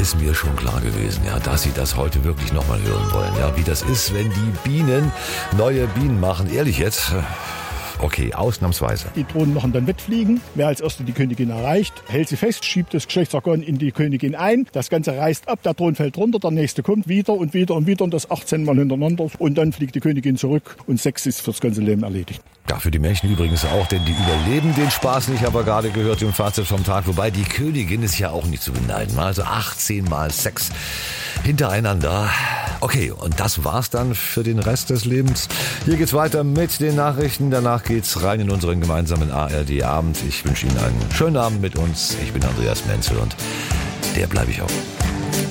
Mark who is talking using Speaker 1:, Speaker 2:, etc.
Speaker 1: ist mir schon klar gewesen, ja, dass Sie das heute wirklich nochmal hören wollen. Ja, wie das ist, wenn die Bienen neue Bienen machen. Ehrlich jetzt? Okay, ausnahmsweise.
Speaker 2: Die Drohnen machen dann Wettfliegen. Wer als Erster die Königin erreicht, hält sie fest, schiebt das Geschlechtsorgan in die Königin ein. Das Ganze reißt ab, der Drohnen fällt runter, der nächste kommt wieder und wieder und wieder und das 18 Mal hintereinander. Und dann fliegt die Königin zurück und Sex ist fürs ganze Leben erledigt.
Speaker 1: Ja, für die Männchen übrigens auch, denn die überleben den Spaß nicht, aber gerade gehört im Fazit vom Tag. Wobei die Königin ist ja auch nicht zu beneiden. Also 18 Mal Sex hintereinander. Okay, und das war's dann für den Rest des Lebens. Hier geht's weiter mit den Nachrichten. Danach geht's rein in unseren gemeinsamen ARD-Abend. Ich wünsche Ihnen einen schönen Abend mit uns. Ich bin Andreas Menzel und der bleibe ich auch.